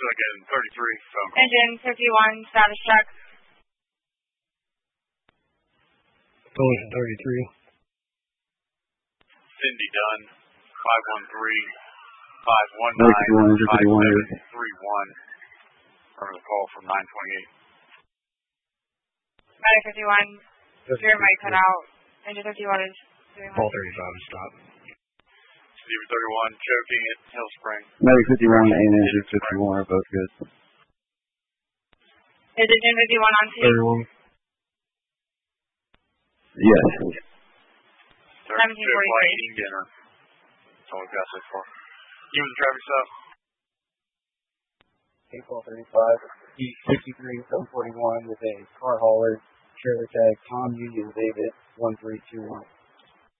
again, 33, phone call. Engine 51, status check. Collision 33. Cindy Dunn, 513-519-5731. Remember the call from 928. Matter 51, your mic cut out. Engine 51 is doing Ball 35 is stop. Steve 31, choking at Hill Spring. Medic 51 and Engine 51 are both good. Is Engine 51 on scene? 31. Yes. 1743. Eating dinner. That's all we've got so far. You was the traffic stop? 8-12-35, East 63, 741 with a car hauler, trailer tag Tom Union David 1321.